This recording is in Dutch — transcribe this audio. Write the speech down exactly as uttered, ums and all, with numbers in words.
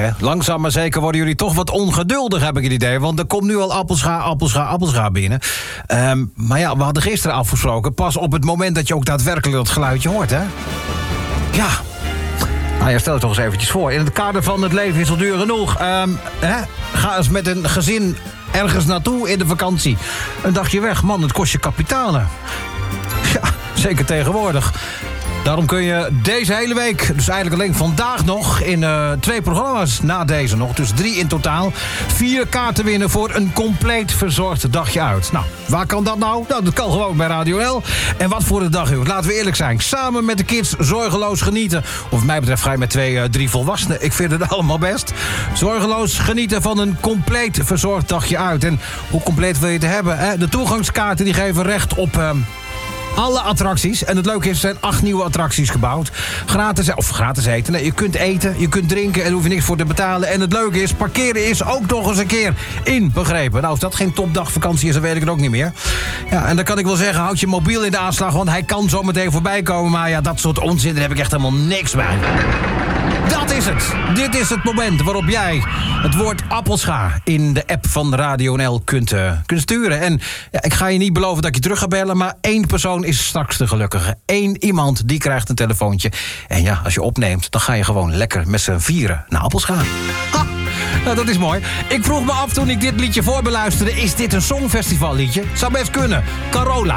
Hè? Langzaam maar zeker worden jullie toch wat ongeduldig, heb ik het idee. Want er komt nu al appelscha, appelscha, appelscha binnen. Um, maar ja, we hadden gisteren afgesproken. Pas op het moment dat je ook daadwerkelijk dat geluidje hoort, hè? Ja. Nou ja, stel het toch eens eventjes voor. In het kader van het leven is al duur genoeg. Um, hè? Ga eens met een gezin ergens naartoe in de vakantie. Een dagje weg, man, het kost je kapitalen. Ja, zeker tegenwoordig. Daarom kun je deze hele week, dus eigenlijk alleen vandaag nog... in uh, twee programma's na deze nog, dus drie in totaal... vier kaarten winnen voor een compleet verzorgd dagje uit. Nou, waar kan dat nou? Nou, dat kan gewoon bij Radio N L. En wat voor een dag, joh. Laten we eerlijk zijn. Samen met de kids zorgeloos genieten. Of wat mij betreft ga je met twee, uh, drie volwassenen. Ik vind het allemaal best. Zorgeloos genieten van een compleet verzorgd dagje uit. En hoe compleet wil je het hebben? Hè? De toegangskaarten die geven recht op... Uh, alle attracties. En het leuke is, er zijn acht nieuwe attracties gebouwd. Gratis, of gratis eten. Nee, je kunt eten, je kunt drinken en daar hoef je niks voor te betalen. En het leuke is, parkeren is ook nog eens een keer inbegrepen. Nou, als dat geen topdagvakantie is, dan weet ik het ook niet meer. Ja, en dan kan ik wel zeggen, houd je mobiel in de aanslag, want hij kan zo meteen voorbij komen. Maar ja, dat soort onzin, daar heb ik echt helemaal niks bij. Dat is het. Dit is het moment waarop jij het woord appelscha in de app van Radio N L kunt, uh, kunt sturen. En ja, ik ga je niet beloven dat ik je terug ga bellen, maar één persoon is straks de gelukkige. Eén iemand die krijgt een telefoontje. En ja, als je opneemt, dan ga je gewoon lekker met z'n vieren naar appelscha. Ha! Nou, dat is mooi. Ik vroeg me af toen ik dit liedje voorbeluisterde, is dit een songfestivalliedje? Zou best kunnen. Carola.